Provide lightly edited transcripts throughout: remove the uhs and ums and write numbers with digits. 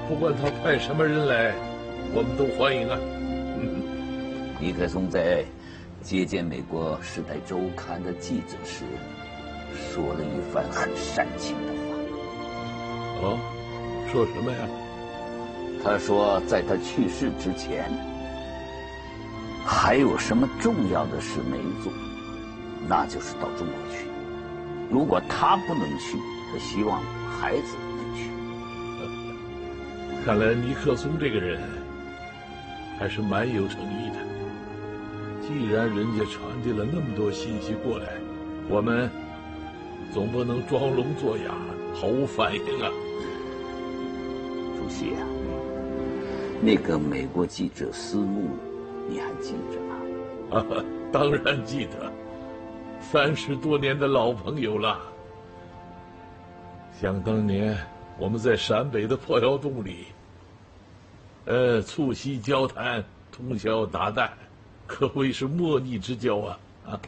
不管他派什么人来，我们都欢迎啊。 尼克松在接见美国《时代周刊》的记者时，说了一番很煽情的话。 哦，说什么呀？ 他说，在他去世之前，还有什么重要的事没做，那就是到中国去。如果他不能去，他希望孩子能去。 看来尼克松这个人还是蛮有诚意的。既然人家传递了那么多信息过来，我们总不能装聋作哑，毫无反应啊。 主席啊，那个美国记者斯诺，你还记着吗？ 啊，当然记得，30多年的老朋友了。想当年我们在陕北的破窑洞里，促膝交谈，通宵达旦，可谓是莫逆之交啊！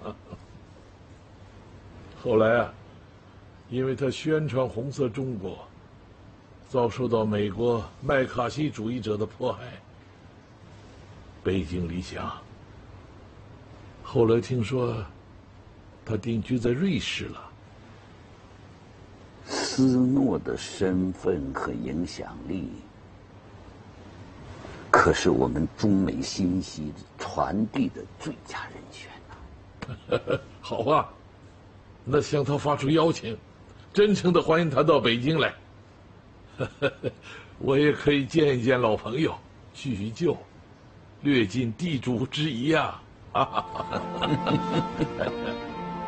后来啊，因为他宣传红色中国，遭受到美国麦卡锡主义者的迫害，背井离乡。后来听说，他定居在瑞士了。 斯诺的身份和影响力，可是我们中美信息传递的最佳人选呐。 好啊，那向他发出邀请，真诚的欢迎他到北京来。我也可以见一见老朋友，叙叙旧，略尽地主之谊啊！